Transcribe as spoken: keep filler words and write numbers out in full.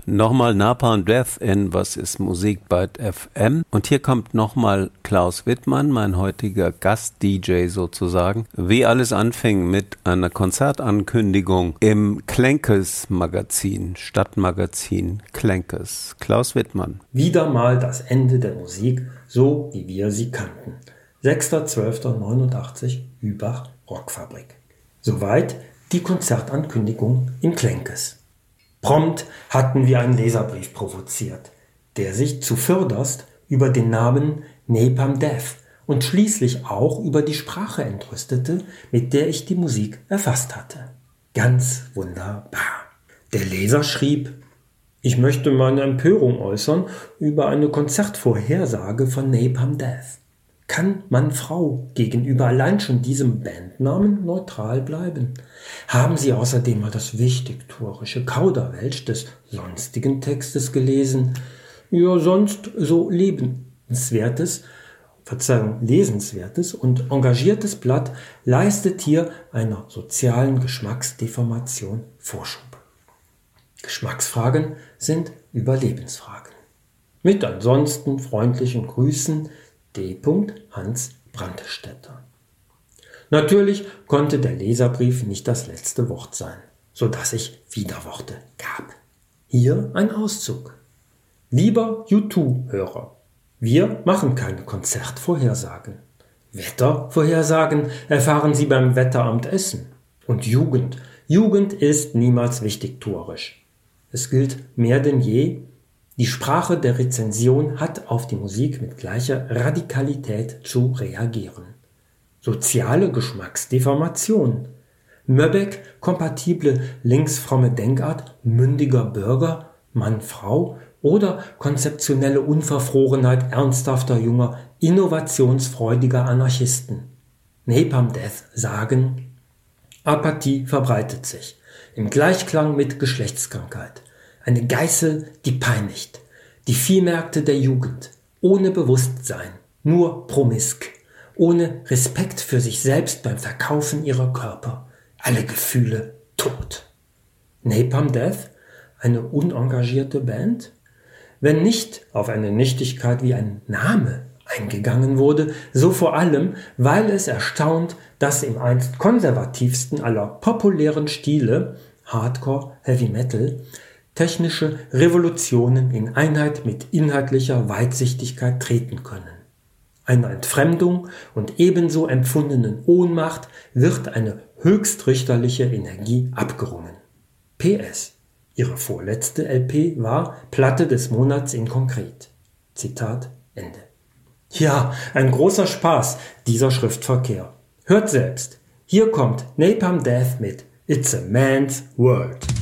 Nochmal Napalm Death in Was ist Musik bei F M. Und hier kommt nochmal Klaus Wittmann, mein heutiger Gast-D J sozusagen. Wie alles anfing mit einer Konzertankündigung im Klenkes-Magazin, Stadtmagazin Klenkes. Klaus Wittmann. Wieder mal das Ende der Musik, so wie wir sie kannten. sechster zwölfter neunundachtzig, Übach, Rockfabrik. Soweit die Konzertankündigung im Klenkes. Prompt hatten wir einen Leserbrief provoziert, der sich zuvörderst über den Namen Napalm Death und schließlich auch über die Sprache entrüstete, mit der ich die Musik erfasst hatte. Ganz wunderbar. Der Leser schrieb: Ich möchte meine Empörung äußern über eine Konzertvorhersage von Napalm Death. Kann man Frau gegenüber allein schon diesem Bandnamen neutral bleiben? Haben Sie außerdem mal das wichtigtuerische Kauderwelsch des sonstigen Textes gelesen? Ja, sonst so lebenswertes, Verzeihung, lesenswertes und engagiertes Blatt leistet hier einer sozialen Geschmacksdeformation Vorschub. Geschmacksfragen sind Überlebensfragen. Mit ansonsten freundlichen Grüßen, D. Hans Brandstätter. Natürlich konnte der Leserbrief nicht das letzte Wort sein, so dass ich Widerworte gab. Hier ein Auszug. Lieber U zwei Hörer, wir machen keine Konzertvorhersagen. Wettervorhersagen erfahren Sie beim Wetteramt Essen. Und Jugend, Jugend ist niemals wichtigtuerisch. Es gilt mehr denn je, die Sprache der Rezension hat auf die Musik mit gleicher Radikalität zu reagieren. Soziale Geschmacksdeformation. Möbeck-kompatible linksfromme Denkart mündiger Bürger, Mann-Frau oder konzeptionelle Unverfrorenheit ernsthafter junger, innovationsfreudiger Anarchisten. Napalm Death sagen: Apathie verbreitet sich, im Gleichklang mit Geschlechtskrankheit. Eine Geißel, die peinigt. Die Viehmärkte der Jugend. Ohne Bewusstsein. Nur promisk. Ohne Respekt für sich selbst beim Verkaufen ihrer Körper. Alle Gefühle tot. Napalm Death? Eine unengagierte Band? Wenn nicht auf eine Nichtigkeit wie ein Name eingegangen wurde, so vor allem, weil es erstaunt, dass im einst konservativsten aller populären Stile, Hardcore, Heavy Metal, technische Revolutionen in Einheit mit inhaltlicher Weitsichtigkeit treten können. Einer Entfremdung und ebenso empfundenen Ohnmacht wird eine höchstrichterliche Energie abgerungen. P S. Ihre vorletzte L P war Platte des Monats in Konkret. Zitat Ende. Ja, ein großer Spaß, dieser Schriftverkehr. Hört selbst. Hier kommt Napalm Death mit It's a Man's World.